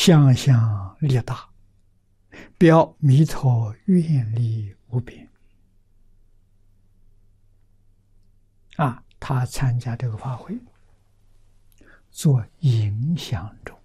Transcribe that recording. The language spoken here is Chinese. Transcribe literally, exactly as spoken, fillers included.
想象力大，表弥陀愿力无边。啊，他参加这个法会，做影响众，